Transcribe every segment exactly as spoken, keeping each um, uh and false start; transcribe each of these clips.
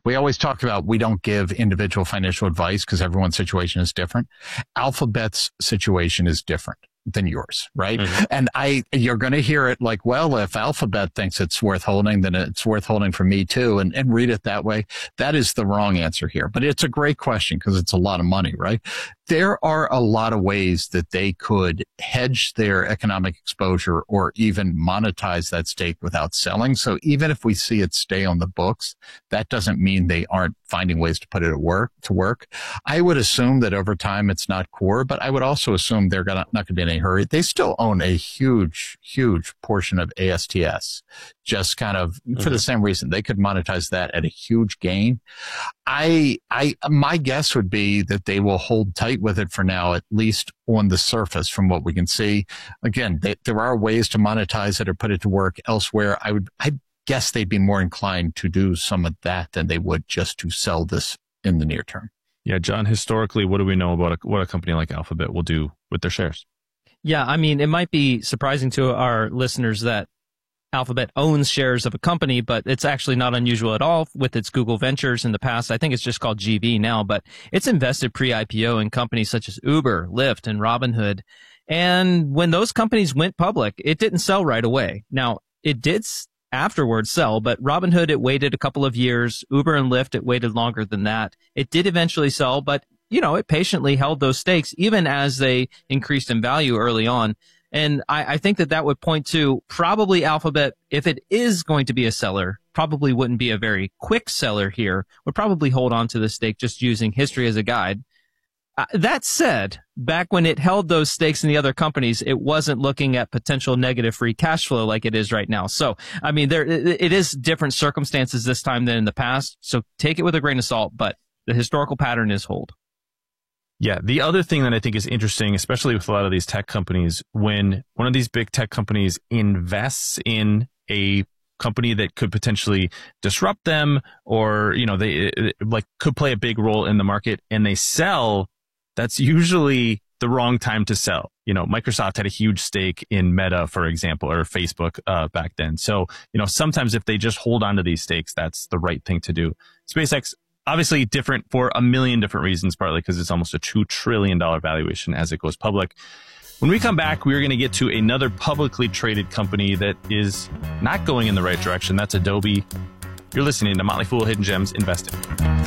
We always talk about we don't give individual financial advice because everyone's situation is different. Alphabet's situation is different than yours, right? Mm-hmm. And I, you're going to hear it like, well, if Alphabet thinks it's worth holding, then it's worth holding for me too. And, and read it that way. That is the wrong answer here, but it's a great question because it's a lot of money, right? There are a lot of ways that they could hedge their economic exposure or even monetize that stake without selling. So even if we see it stay on the books, that doesn't mean they aren't finding ways to put it at work, to work. I would assume that over time it's not core, but I would also assume they're gonna, not going to be in any hurry. They still own a huge, huge portion of A S T S, just kind of mm-hmm. for the same reason. They could monetize that at a huge gain. I, I, my guess would be that they will hold tight with it for now, at least on the surface from what we can see. Again, they, there are ways to monetize it or put it to work elsewhere. I would, I guess they'd be more inclined to do some of that than they would just to sell this in the near term. Yeah, John, historically, what do we know about a, what a company like Alphabet will do with their shares? Yeah, I mean, it might be surprising to our listeners that Alphabet owns shares of a company, but it's actually not unusual at all with its Google Ventures in the past. I think it's just called G V now, but it's invested pre-I P O in companies such as Uber, Lyft, and Robinhood. And when those companies went public, it didn't sell right away. Now, it did afterwards sell, but Robinhood, it waited a couple of years. Uber and Lyft, it waited longer than that. It did eventually sell, but, you know, it patiently held those stakes, even as they increased in value early on. And I, I think that that would point to probably Alphabet, if it is going to be a seller, probably wouldn't be a very quick seller here, would probably hold on to the stake just using history as a guide. Uh, that said, back when it held those stakes in the other companies, it wasn't looking at potential negative free cash flow like it is right now. So, I mean, there it, it is different circumstances this time than in the past. So take it with a grain of salt, but the historical pattern is hold. Yeah, the other thing that I think is interesting, especially with a lot of these tech companies, when one of these big tech companies invests in a company that could potentially disrupt them, or, you know, they like could play a big role in the market, and they sell, that's usually the wrong time to sell. You know, Microsoft had a huge stake in Meta, for example, or Facebook uh, back then. So, you know, sometimes if they just hold on to these stakes, that's the right thing to do. SpaceX, obviously different for a million different reasons, partly because it's almost a two trillion dollars valuation as it goes public. When we come back, we're going to get to another publicly traded company that is not going in the right direction. That's Adobe. You're listening to Motley Fool Hidden Gems Investing.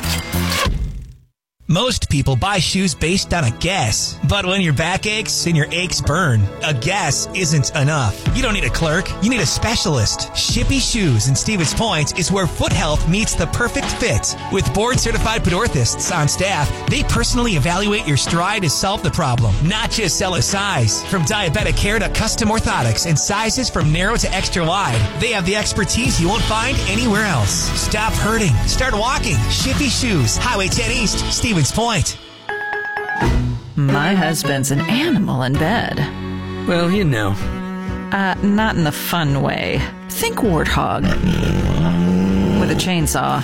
Most people buy shoes based on a guess. But when your back aches and your aches burn, a guess isn't enough. You don't need a clerk. You need a specialist. Shippy Shoes in Stevens Point is where foot health meets the perfect fit. With board-certified foot orthotists on staff, they personally evaluate your stride to solve the problem, not just sell a size. From diabetic care to custom orthotics and sizes from narrow to extra wide, they have the expertise you won't find anywhere else. Stop hurting. Start walking. Shippy Shoes, Highway ten East, Stevens Point. My husband's an animal in bed. Well, you know. Uh, not in the fun way. Think warthog. With a chainsaw.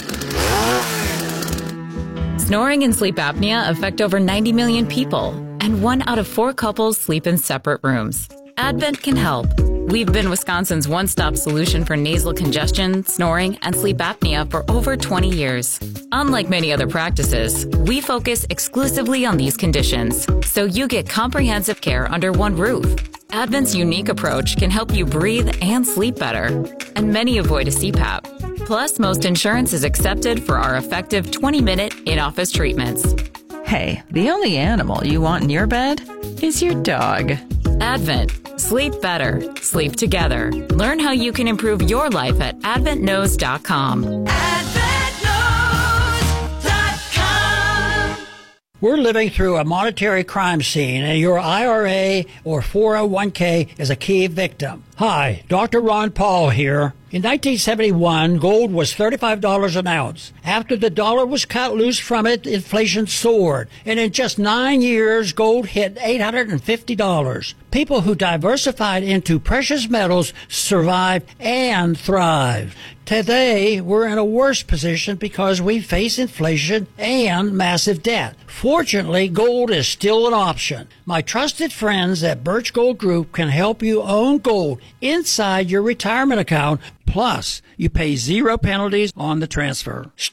Snoring and sleep apnea affect over ninety million people, and one out of four couples sleep in separate rooms. Advent can help. We've been Wisconsin's one-stop solution for nasal congestion, snoring, and sleep apnea for over twenty years. Unlike many other practices, we focus exclusively on these conditions, so you get comprehensive care under one roof. Advent's unique approach can help you breathe and sleep better, and many avoid a C PAP. Plus, most insurance is accepted for our effective twenty-minute in-office treatments. Hey, the only animal you want in your bed is your dog. Advent. Sleep better. Sleep together. Learn how you can improve your life at advent knows dot com. advent knows dot com. We're living through a monetary crime scene, and your I R A or four oh one k is a key victim. Hi, Doctor Ron Paul here. In nineteen seventy-one, gold was thirty-five dollars an ounce. After the dollar was cut loose from it, inflation soared. And in just nine years, gold hit eight hundred fifty dollars. People who diversified into precious metals survived and thrived. Today, we're in a worse position because we face inflation and massive debt. Fortunately, gold is still an option. My trusted friends at Birch Gold Group can help you own gold inside your retirement account. Plus, you pay zero penalties on the transfer.